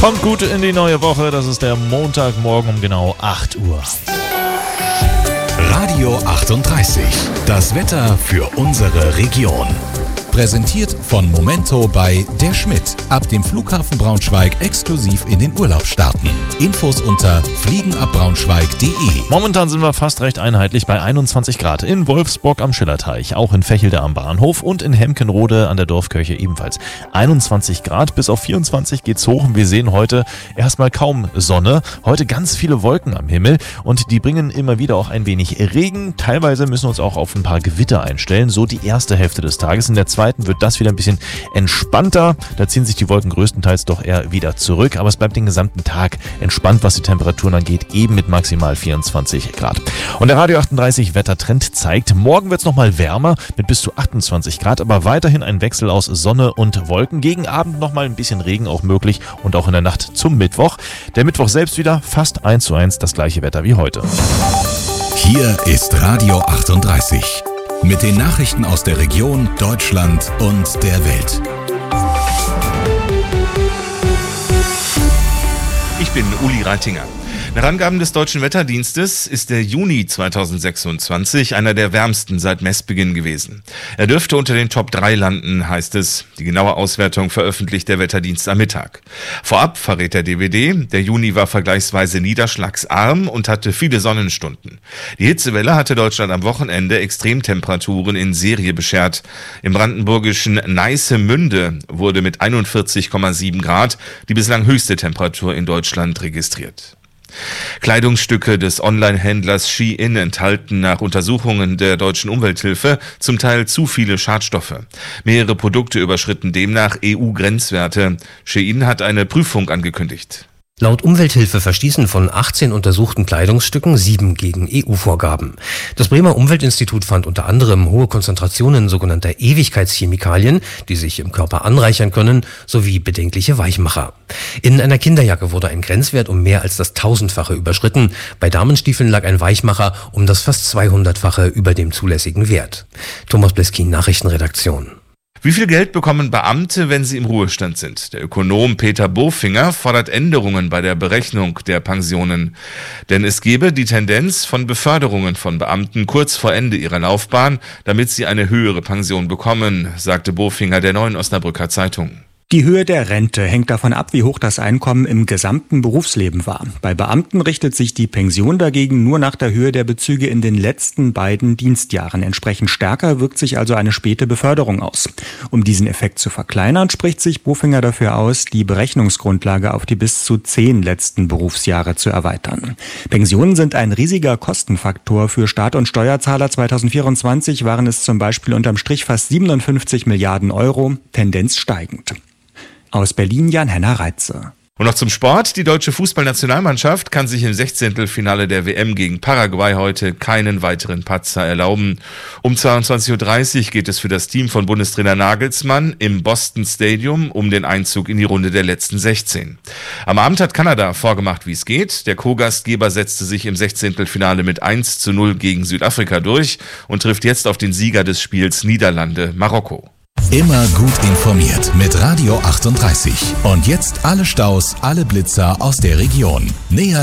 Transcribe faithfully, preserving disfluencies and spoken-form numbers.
Kommt gut in die neue Woche, das ist der Montagmorgen um genau acht Uhr. Radio achtunddreißig, das Wetter für unsere Region. Präsentiert von Momento bei Der Schmidt. Ab dem Flughafen Braunschweig exklusiv in den Urlaub starten. Infos unter fliegenabbraunschweig punkt de. Momentan sind wir fast recht einheitlich bei einundzwanzig Grad in Wolfsburg am Schillerteich, auch in Vechelde am Bahnhof und in Hemkenrode an der Dorfkirche ebenfalls. einundzwanzig Grad, bis auf vierundzwanzig geht's hoch und wir sehen heute erstmal kaum Sonne. Heute ganz viele Wolken am Himmel und die bringen immer wieder auch ein wenig Regen. Teilweise müssen wir uns auch auf ein paar Gewitter einstellen, so die erste Hälfte des Tages. In der zweiten wird das wieder ein bisschen entspannter. Da ziehen sich die Wolken größtenteils doch eher wieder zurück, aber es bleibt den gesamten Tag entspannt, was die Temperaturen angeht, eben mit maximal vierundzwanzig Grad. Und der Radio achtunddreißig Wettertrend zeigt, morgen wird es nochmal wärmer mit bis zu achtundzwanzig Grad, aber weiterhin ein Wechsel aus Sonne und Wolken. Gegen Abend nochmal ein bisschen Regen auch möglich und auch in der Nacht zum Mittwoch. Der Mittwoch selbst wieder fast eins zu eins das gleiche Wetter wie heute. Hier ist Radio achtunddreißig. Mit den Nachrichten aus der Region, Deutschland und der Welt. Ich bin Uli Reitinger. Nach Angaben des Deutschen Wetterdienstes ist der Juni zweitausendsechsundzwanzig einer der wärmsten seit Messbeginn gewesen. Er dürfte unter den Top drei landen, heißt es. Die genaue Auswertung veröffentlicht der Wetterdienst am Mittag. Vorab verrät der D W D, der Juni war vergleichsweise niederschlagsarm und hatte viele Sonnenstunden. Die Hitzewelle hatte Deutschland am Wochenende Extremtemperaturen in Serie beschert. Im brandenburgischen Neissemünde wurde mit einundvierzig Komma sieben Grad die bislang höchste Temperatur in Deutschland registriert. Kleidungsstücke des Online-Händlers Shein enthalten nach Untersuchungen der deutschen Umwelthilfe zum Teil zu viele Schadstoffe. Mehrere Produkte überschritten demnach E U-Grenzwerte. Shein hat eine Prüfung angekündigt. Laut Umwelthilfe verstießen von achtzehn untersuchten Kleidungsstücken sieben gegen E U-Vorgaben. Das Bremer Umweltinstitut fand unter anderem hohe Konzentrationen sogenannter Ewigkeitschemikalien, die sich im Körper anreichern können, sowie bedenkliche Weichmacher. In einer Kinderjacke wurde ein Grenzwert um mehr als das Tausendfache überschritten. Bei Damenstiefeln lag ein Weichmacher um das fast zweihundertfache über dem zulässigen Wert. Thomas Bleskin, Nachrichtenredaktion. Wie viel Geld bekommen Beamte, wenn sie im Ruhestand sind? Der Ökonom Peter Bofinger fordert Änderungen bei der Berechnung der Pensionen. Denn es gebe die Tendenz von Beförderungen von Beamten kurz vor Ende ihrer Laufbahn, damit sie eine höhere Pension bekommen, sagte Bofinger der Neuen Osnabrücker Zeitung. Die Höhe der Rente hängt davon ab, wie hoch das Einkommen im gesamten Berufsleben war. Bei Beamten richtet sich die Pension dagegen nur nach der Höhe der Bezüge in den letzten beiden Dienstjahren. Entsprechend stärker wirkt sich also eine späte Beförderung aus. Um diesen Effekt zu verkleinern, spricht sich Bofinger dafür aus, die Berechnungsgrundlage auf die bis zu zehn letzten Berufsjahre zu erweitern. Pensionen sind ein riesiger Kostenfaktor für Staat und Steuerzahler. zweitausendvierundzwanzig waren es zum Beispiel unterm Strich fast siebenundfünfzig Milliarden Euro, Tendenz steigend. Aus Berlin Jan-Henner Reitze. Und noch zum Sport. Die deutsche Fußballnationalmannschaft kann sich im Sechzehntelfinale der W M gegen Paraguay heute keinen weiteren Patzer erlauben. Um zweiundzwanzig Uhr dreißig geht es für das Team von Bundestrainer Nagelsmann im Boston Stadium um den Einzug in die Runde der letzten sechzehn. Am Abend hat Kanada vorgemacht, wie es geht. Der Co-Gastgeber setzte sich im Sechzehntelfinale mit eins zu null gegen Südafrika durch und trifft jetzt auf den Sieger des Spiels Niederlande, Marokko. Immer gut informiert mit Radio achtunddreißig. Und jetzt alle Staus, alle Blitzer aus der Region. Näher